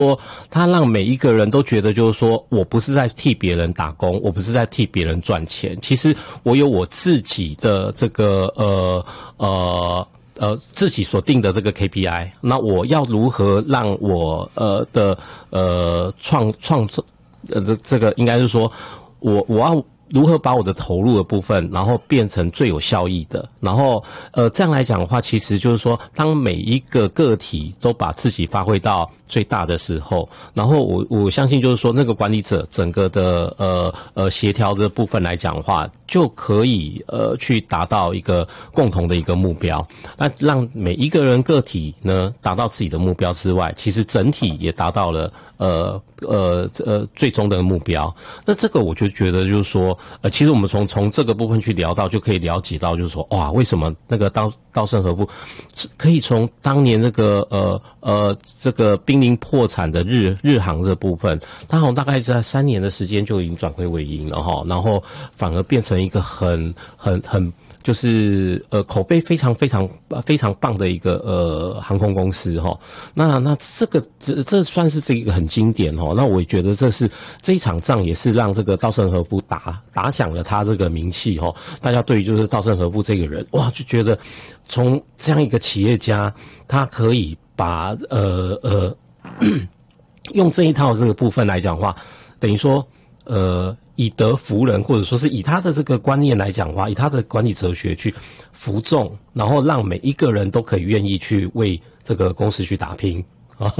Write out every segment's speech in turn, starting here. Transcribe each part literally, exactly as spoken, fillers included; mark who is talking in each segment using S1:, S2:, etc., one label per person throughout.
S1: 说他让每一个人都觉得就是说我不是在替别人打工，我不是在替别人赚钱，其实我有我自己的这个呃呃呃自己所定的这个 K P I， 那我要如何让我呃的呃创创造呃这这个应该是说我我要如何把我的投入的部分，然后变成最有效益的，然后呃这样来讲的话，其实就是说，当每一个个体都把自己发挥到最大的时候，然后我我相信就是说，那个管理者整个的呃呃协调的部分来讲的话，就可以呃去达到一个共同的一个目标，那让每一个人个体呢达到自己的目标之外，其实整体也达到了呃呃呃最终的目标。那这个我就觉得就是说。呃，其实我们从从这个部分去聊到，就可以了解到，就是说，哇，为什么那个稻稻盛和夫可以从当年那个呃呃这个濒临破产的日日航这部分，他好像大概在三年的时间就已经转亏为盈了哈，然后反而变成一个很很很。就是呃口碑非常非常非常棒的一个呃航空公司哈，那那这个这这算是这个很经典哈，那我也觉得这是这一场仗也是让这个稻盛和夫打打响了他这个名气哈，大家对于就是稻盛和夫这个人哇就觉得从这样一个企业家，他可以把呃呃用这一套这个部分来讲的话，等于说呃。以德服人，或者说是以他的这个观念来讲的话，以他的管理哲学去服众，然后让每一个人都可以愿意去为这个公司去打拼啊。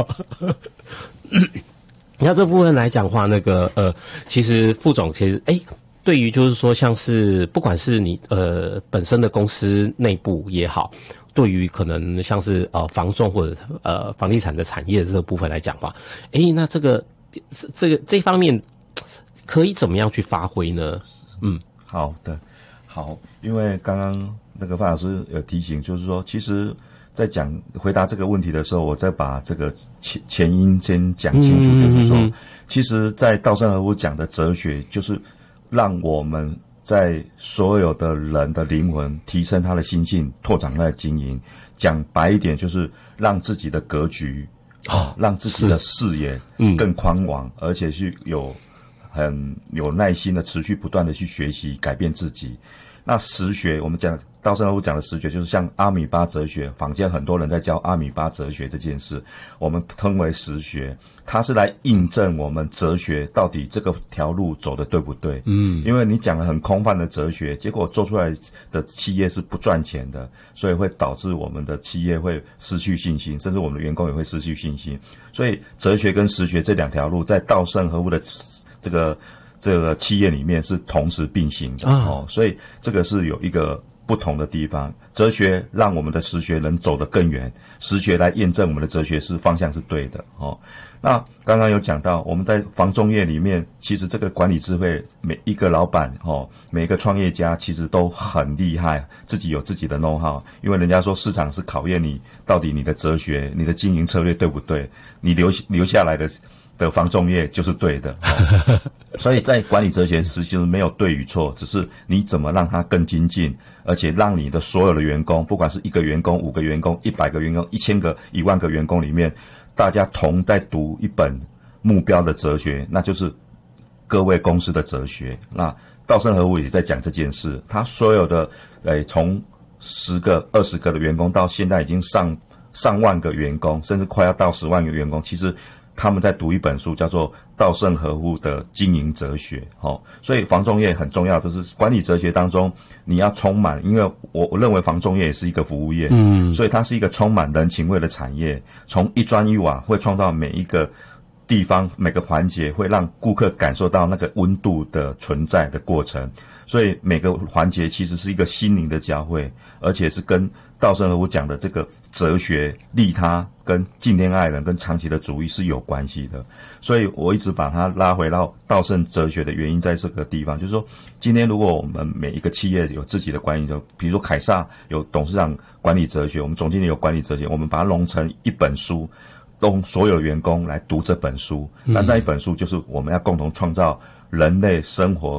S1: 那这部分来讲的话，那个呃，其实副总其实哎，对于就是说像是不管是你呃本身的公司内部也好，对于可能像是呃房仲或者呃房地产的产业这个部分来讲的话，哎，那这个这个这方面。可以怎么样去发挥呢？嗯，
S2: 好的，好，因为刚刚那个范老师有提醒，就是说，其实，在讲回答这个问题的时候，我再把这个前前因先讲清楚，嗯、就是说，嗯、其实，在稻盛和夫讲的哲学，就是让我们在所有的人的灵魂提升他的心性，拓展他的经营。讲白一点，就是让自己的格局啊，让自己的视野更宽广，嗯、而且是有。很有耐心的持续不断的去学习改变自己。那实学我们讲稻盛和夫讲的实学就是像阿米巴哲学，坊间很多人在教阿米巴哲学这件事，我们称为实学，它是来印证我们哲学到底这个条路走的对不对。嗯，因为你讲了很空泛的哲学，结果做出来的企业是不赚钱的，所以会导致我们的企业会失去信心，甚至我们的员工也会失去信心。所以哲学跟实学这两条路在稻盛和夫的这个这个企业里面是同时并行的、啊、哦，所以这个是有一个不同的地方。哲学让我们的实学能走得更远，实学来验证我们的哲学是方向是对的哦。那刚刚有讲到，我们在房仲业里面，其实这个管理智慧，每一个老板哦，每一个创业家其实都很厉害，自己有自己的 know how。因为人家说市场是考验你到底你的哲学、你的经营策略对不对，你留留下来的。的房仲业就是对的、哦、所以在管理哲学实际没有对与错，只是你怎么让它更精进，而且让你的所有的员工，不管是一个员工、五个员工、一百个员工、一千个、一万个员工里面，大家同在读一本目标的哲学，那就是各位公司的哲学。那稻盛和夫也在讲这件事，他所有的诶从十个、二十个的员工到现在已经上上万个员工，甚至快要到十万个员工，其实他们在读一本书叫做稻盛和夫的经营哲学。哦，所以房仲业很重要，就是管理哲学当中你要充满，因为我我认为房仲业也是一个服务业，嗯，所以它是一个充满人情味的产业，从一砖一瓦会创造每一个地方每个环节，会让顾客感受到那个温度的存在的过程，所以每个环节其实是一个心灵的交汇，而且是跟稻盛和夫讲的这个哲学利他跟敬天爱人跟长期的主义是有关系的。所以我一直把它拉回到稻盛哲学的原因在这个地方，就是说今天如果我们每一个企业有自己的管理哲，比如说凯撒有董事长管理哲学，我们总经理有管理哲学，我们把它融成一本书，让所有员工来读这本书，那那一本书就是我们要共同创造人类生活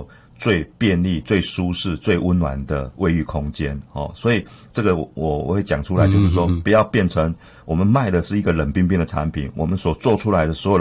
S2: 最便利、最舒适、最温暖的卫浴空间哦。所以这个我我会讲出来，就是说不要变成我们卖的是一个冷冰冰的产品，我们所做出来的所有的